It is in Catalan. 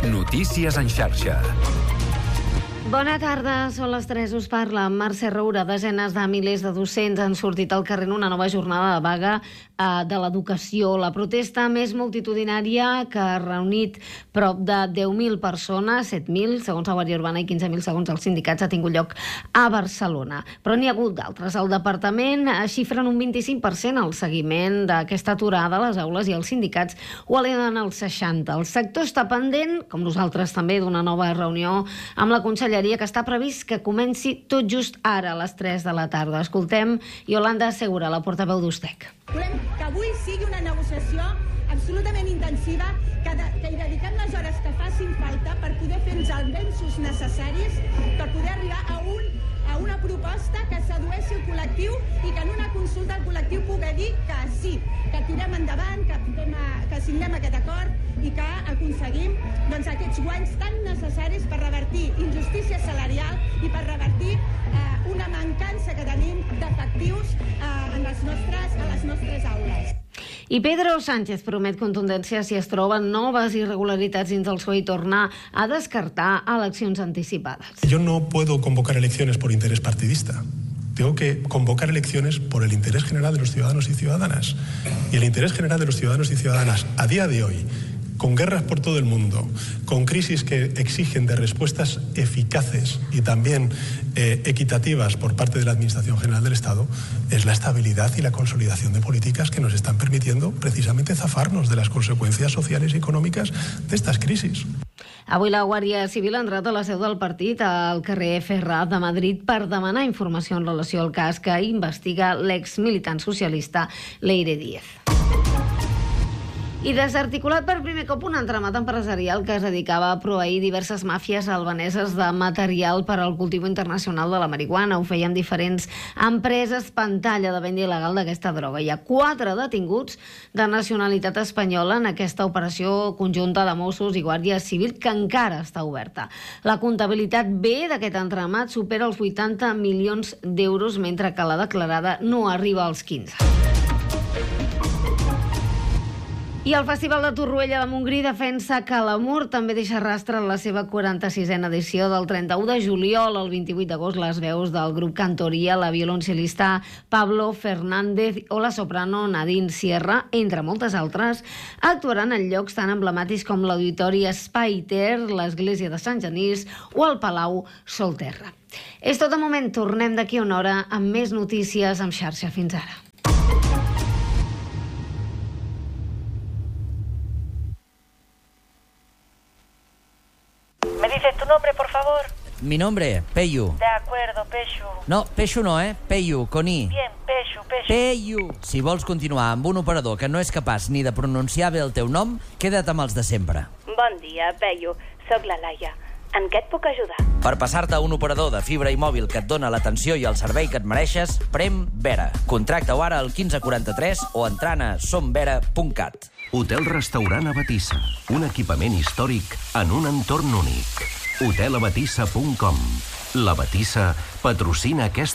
Notícies en xarxa. Bona tarda, són les 3, us parla Mercè Roura. Desenes de milers de docents han sortit al carrer en una nova jornada de vaga de l'educació. La protesta més multitudinària que ha reunit prop de 10.000 persones, 7.000 segons la Guàrdia Urbana i 15.000 segons els sindicats, ha tingut lloc a Barcelona. Però n'hi ha hagut d'altres. El departament xifren un 25% el seguiment d'aquesta aturada a les aules i els sindicats ho eleven al 60%. El sector està pendent, com nosaltres també, d'una nova reunió amb la Conselleria que està previst que comenci tot just ara a les 3 de la tarda. Escoltem Yolanda Segura, la portaveu d'Ustec. Volem que avui sigui una negociació absolutament intensiva, que hi dediquem les hores que facin falta per poder fer els avenços necessaris per poder arribar a una proposta que sedueixi el col·lectiu i que en una consulta el col·lectiu pugui dir que sí, que tirem endavant, que signem aquest acord i que aconseguim aquests guanys tan necessaris per revertir injustícia salarial i per revertir una mancança que tenim d'efectius a les nostres aules. I Pedro Sánchez promet contundència si es troben noves irregularitats dins el PSOE i tornar a descartar eleccions anticipades. Yo no puedo convocar elecciones por interés partidista. Tengo que convocar elecciones por el interés general de los ciudadanos y ciudadanas. Y el interés general de los ciudadanos y ciudadanas a día de hoy, con guerras por todo el mundo, con crisis que exigen de respuestas eficaces y también equitativas por parte de la Administración General del Estado, es la estabilidad y la consolidación de políticas que nos están permitiendo precisamente zafarnos de las consecuencias sociales y económicas de estas crisis. Avui la Guàrdia Civil ha entrat a la seu del partit al carrer Ferraz de Madrid per demanar informació en relació al cas que investiga l'ex-militant socialista Leire Díez. I desarticulat per primer cop un entramat empresarial que es dedicava a proveir diverses màfies albaneses de material per al cultiu internacional de la marihuana. Ho feien diferents empreses pantalla de venda il·legal d'aquesta droga. Hi ha 4 detinguts de nacionalitat espanyola en aquesta operació conjunta de Mossos i Guàrdia Civil que encara està oberta. La comptabilitat B d'aquest entramat supera els 80 milions d'euros, mentre que la declarada no arriba als 15. I el Festival de Torroella de Montgrí defensa que l'amor també deixa rastre en la seva 46a edició. Del 31 de juliol al 28 d'agost, les veus del grup Cantoria, la violoncel·lista Pablo Fernández o la soprano Nadine Sierra, entre moltes altres, actuaran en llocs tan emblemàtics com l'Auditori Espai Ter, l'Església de Sant Genís o el Palau Solterra. És tot de moment, tornem d'aquí a una hora amb més notícies en xarxa. Fins ara. ¿Me dices tu nombre, por favor? Mi nombre, Peyu. De acuerdo, Peshu. No, Peshu no, Peyu, con I. Bien, Peshu. Peyu. Si vols continuar amb un operador que no és capaç ni de pronunciar bé el teu nom, queda't amb els de sempre. Bon dia, Peyu. Soc la Laia. En què et puc ajudar? Per passar-te a un operador de fibra i mòbil que et dona l'atenció i el servei que et mereixes, prem Vera. Contracta-ho ara al 1543 o entrant a somvera.cat. Hotel-restaurant Abatissa. Un equipament històric en un entorn únic. Hotelabatissa.com. La Batissa patrocina aquesta